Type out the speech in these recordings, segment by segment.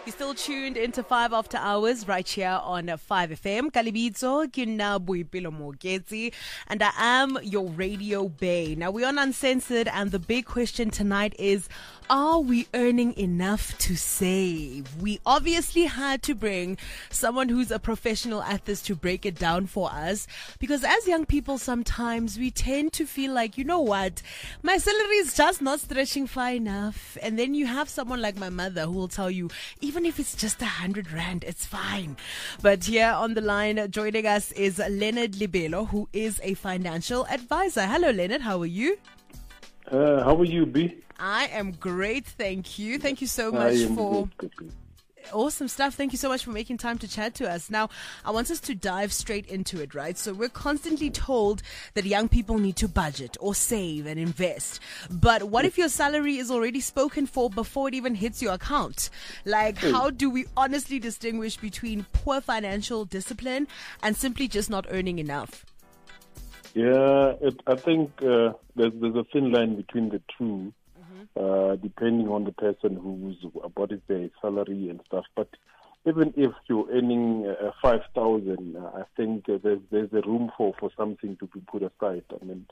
You're still tuned into 5 After Hours right here on 5FM. Kalibitso, Kina Buipilo Mogezi, and I am your radio bae. Now, we're on Uncensored, and the big question tonight is, are we earning enough to save? We obviously had to bring someone who's a professional at this to break it down for us, because as young people, sometimes we tend to feel like, you know what, my salary is just not stretching far enough. And then you have someone like my mother who will tell you, even if it's just 100 Rand, it's fine. But here on the line, joining us is Leonard Libelo, who is a financial advisor. Hello, Leonard. How are you? How are you, B? I am great, thank you. Thank you so much for awesome stuff. Thank you so much for making time to chat to us. Now, I want us to dive straight into it, right? So we're constantly told that young people need to budget or save and invest. But what if your salary is already spoken for before it even hits your account? Like, how do we honestly distinguish between poor financial discipline and simply just not earning enough? Yeah, I think there's a thin line between the two, depending on the person what is their salary and stuff. But even if you're earning 5,000, I think there's a room for something to be put aside. I mean,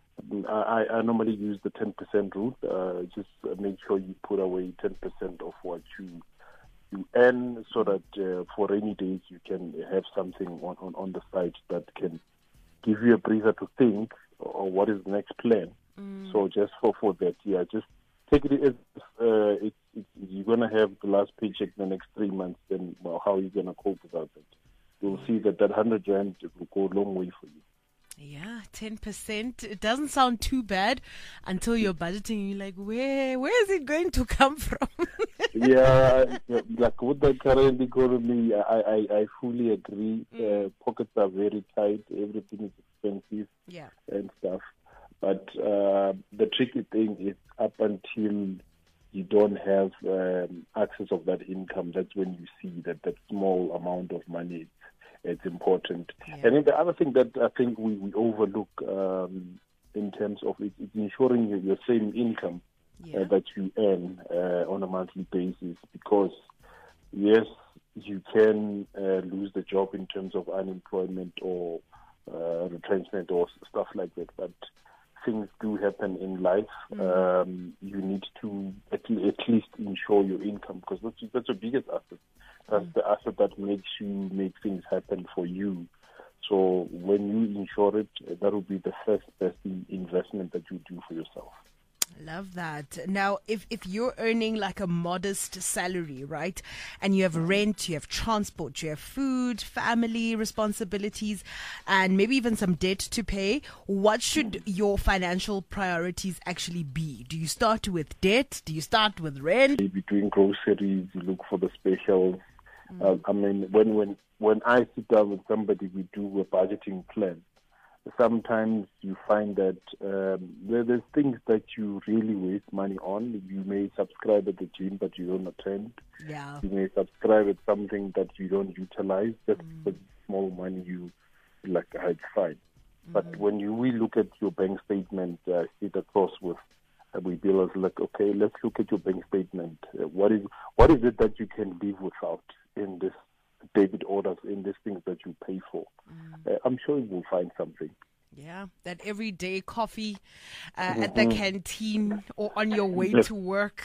I normally use the 10% rule. Just make sure you put away 10% of what you earn, so that for rainy days you can have something on the side that can give you a breather to think or what is the next plan. So just for that, just take it as you're going to have the last paycheck the next 3 months, then how are you going to cope without it? You'll see that 100 Rand will go a long way for you. Yeah, 10%. It doesn't sound too bad until you're budgeting and you're like, where is it going to come from? Yeah, like with the current economy, I fully agree. Pockets are very tight. Everything is expensive and stuff. But the tricky thing is up until you don't have access of that income, that's when you see that small amount of money, it's important. Yeah. And then the other thing that I think we overlook in terms of it's ensuring your same income that you earn on a monthly basis, because yes, you can lose the job in terms of unemployment or retrenchment or stuff like that, but things do happen in life. You need to at least ensure your income, because that's your biggest asset. That's the asset that makes you make things happen for you. So when you insure it, that will be the first best investment that you do for yourself. Love that. Now, if you're earning like a modest salary, right, and you have rent, you have transport, you have food, family responsibilities, and maybe even some debt to pay, what should your financial priorities actually be? Do you start with debt? Do you start with rent? Between groceries, you look for the specials. I mean, when I sit down with somebody, we do a budgeting plan. Sometimes you find that there's things that you really waste money on. You may subscribe at the gym, but you don't attend. Yeah. You may subscribe at something that you don't utilize. Just for small money, you like, it's fine. But when we look at your bank statement, sit across with we bill us like, okay, let's look at your bank statement. What is it that you can live without in this debit orders, in these things that you pay for? I'm sure you will find something. Yeah, that everyday coffee at the canteen or on your way to work.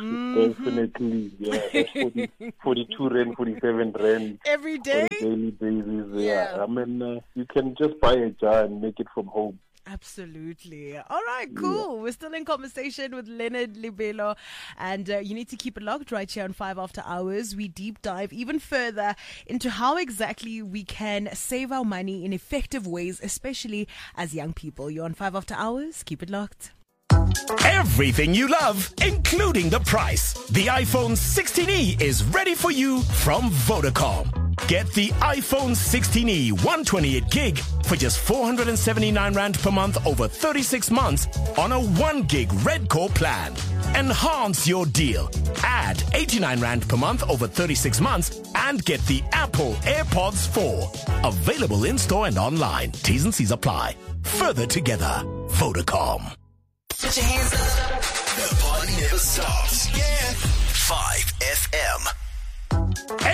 Definitely, yeah. 42 Rand, 47 Rand. Every day? On a daily basis, yeah. I mean, you can just buy a jar and make it from home. Absolutely. All right, cool. We're still in conversation with Leonard Libelo, and you need to keep it locked right here on 5 After Hours. We deep dive even further into how exactly we can save our money in effective ways, especially as young people. You're on 5 After Hours. Keep it locked. Everything you love, including the price. The iPhone 16e is ready for you from Vodacom. Get the iPhone 16e 128 gig for just 479 Rand per month over 36 months on a 1 gig Red Core plan. Enhance your deal. Add 89 Rand per month over 36 months and get the Apple AirPods 4. Available in store and online. T's and C's apply. Further together. Vodacom. Put your hands up. The party never stops. Yeah. 5FM.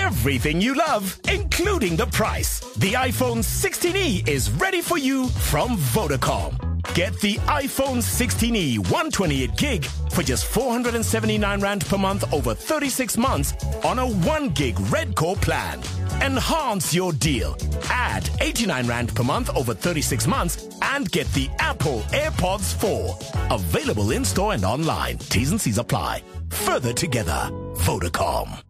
everything you love, including the price. The iPhone 16e is ready for you from Vodacom. Get the iPhone 16e 128 gig for just 479 Rand per month over 36 months on a 1 gig Red Core plan. Enhance your deal. Add 89 Rand per month over 36 months and get the Apple AirPods 4. Available in-store and online. T's and C's apply. Further together. Vodacom.